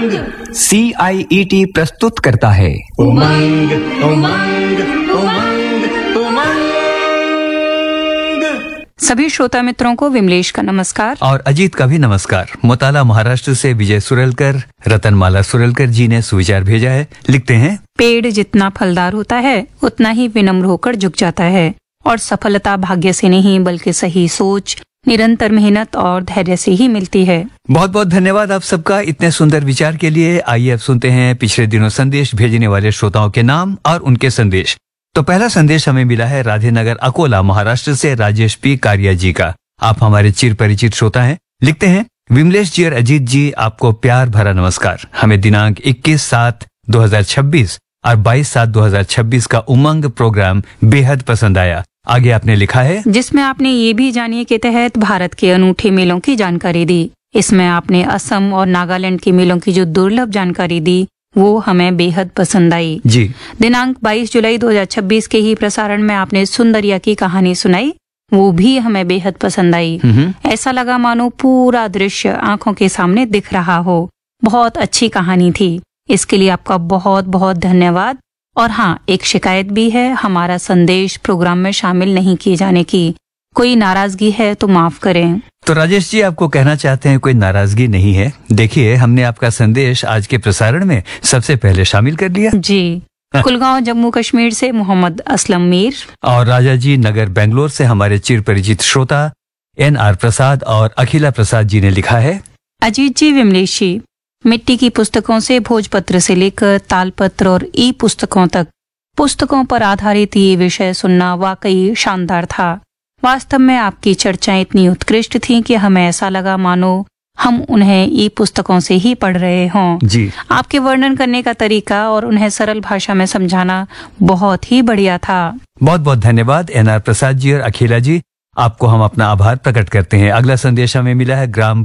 CIET प्रस्तुत करता है उमंग उमंग उमंग उमंग। सभी श्रोता मित्रों को विमलेश का नमस्कार और अजीत का भी नमस्कार। मोताला महाराष्ट्र से विजय सुरेलकर, रतनमाला सुरेलकर जी ने सुविचार भेजा है। लिखते हैं, पेड़ जितना फलदार होता है उतना ही विनम्र होकर झुक जाता है और सफलता भाग्य से नहीं बल्कि सही सोच, निरंतर मेहनत और धैर्य से ही मिलती है। बहुत बहुत धन्यवाद आप सबका इतने सुंदर विचार के लिए। आइए अब सुनते हैं पिछले दिनों संदेश भेजने वाले श्रोताओं के नाम और उनके संदेश। तो पहला संदेश हमें मिला है राधेनगर अकोला महाराष्ट्र से राजेश पी कारिया जी का। आप हमारे चिर परिचित श्रोता हैं। लिखते हैं, विमलेश जी और अजीत जी, आपको प्यार भरा नमस्कार। हमें दिनांक 21/7/2026 और 22/7/2026 का उमंग प्रोग्राम बेहद पसंद आया। आगे आपने लिखा है, जिसमें आपने ये भी जानिए के तहत भारत के अनूठे मेलों की जानकारी दी। इसमें आपने असम और नागालैंड के मेलों की जो दुर्लभ जानकारी दी वो हमें बेहद पसंद आई जी। दिनांक 22 जुलाई 2026 के ही प्रसारण में आपने सुंदरिया की कहानी सुनाई, वो भी हमें बेहद पसंद आई। ऐसा लगा मानो पूरा दृश्य आंखों के सामने दिख रहा हो। बहुत अच्छी कहानी थी। इसके लिए आपका बहुत बहुत धन्यवाद। और हाँ, एक शिकायत भी है, हमारा संदेश प्रोग्राम में शामिल नहीं किए जाने की। कोई नाराजगी है तो माफ करें। तो राजेश जी आपको कहना चाहते हैं कोई नाराजगी नहीं है। देखिए, हमने आपका संदेश आज के प्रसारण में सबसे पहले शामिल कर लिया जी। कुलगांव जम्मू कश्मीर से मोहम्मद असलम मीर और राजा जी नगर बेंगलोर से हमारे चिर परिचित श्रोता NR प्रसाद और अखिला प्रसाद जी ने लिखा है, अजीत जी, विमलेश जी, मिट्टी की पुस्तकों से भोजपत्र से लेकर तालपत्र और ई पुस्तकों तक पुस्तकों पर आधारित ये विषय सुनना वाकई शानदार था। वास्तव में आपकी चर्चाएं इतनी उत्कृष्ट थीं कि हमें ऐसा लगा मानो हम उन्हें ई पुस्तकों से ही पढ़ रहे हों जी। आपके वर्णन करने का तरीका और उन्हें सरल भाषा में समझाना बहुत ही बढ़िया था। बहुत बहुत धन्यवाद NR प्रसाद जी और अखिला जी, आपको हम अपना आभार प्रकट करते हैं। अगला संदेश हमें मिला है ग्राम